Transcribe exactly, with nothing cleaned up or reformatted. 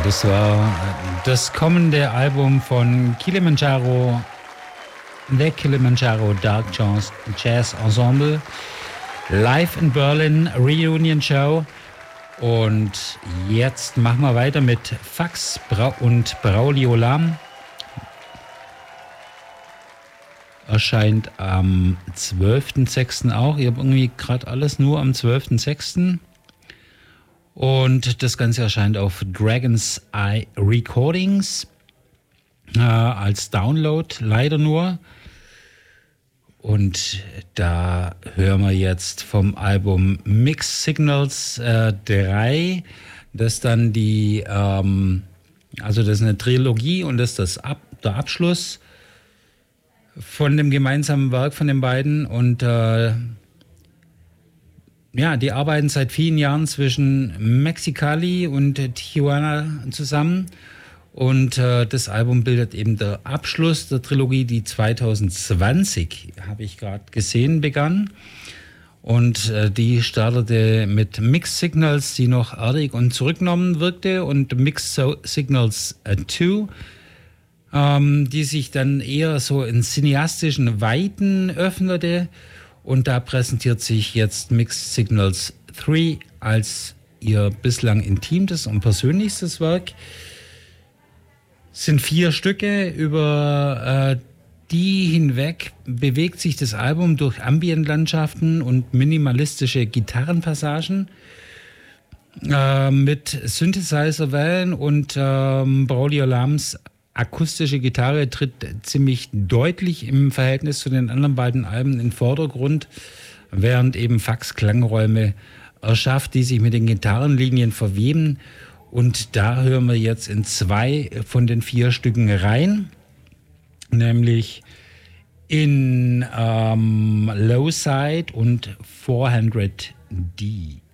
Das war das kommende Album von Kilimanjaro, The Kilimanjaro Dark Jazz Ensemble, Live in Berlin Reunion Show. Und jetzt machen wir weiter mit Fax und Braulio Lam. Erscheint am zwölften sechsten auch. Ich habe irgendwie gerade alles nur am zwölften sechsten Und das Ganze erscheint auf Dragon's Eye Recordings äh, als Download, leider nur. Und da hören wir jetzt vom Album Mixed Signals äh, drei, das dann die, ähm, also das ist eine Trilogie und das ist das Ab, der Abschluss von dem gemeinsamen Werk von den beiden. Und äh, ja, die arbeiten seit vielen Jahren zwischen Mexicali und Tijuana zusammen. Und äh, das Album bildet eben der Abschluss der Trilogie, die zwanzig zwanzig, habe ich gerade gesehen, begann. Und äh, die startete mit Mixed Signals, die noch erdig und zurückgenommen wirkte, und Mixed so- Signals zwei, ähm, die sich dann eher so in cineastischen Weiten öffnete. Und da präsentiert sich jetzt Mixed Signals drei als ihr bislang intimstes und persönlichstes Werk. Es sind vier Stücke, über äh, die hinweg bewegt sich das Album durch Ambientlandschaften und minimalistische Gitarrenpassagen äh, mit Synthesizer-Wellen, und ähm, Braulio Lams akustische Gitarre tritt ziemlich deutlich im Verhältnis zu den anderen beiden Alben in den Vordergrund, während eben Fax Klangräume erschafft, die sich mit den Gitarrenlinien verweben. Und da hören wir jetzt in zwei von den vier Stücken rein, nämlich in ähm, Low Side und vierhundert D.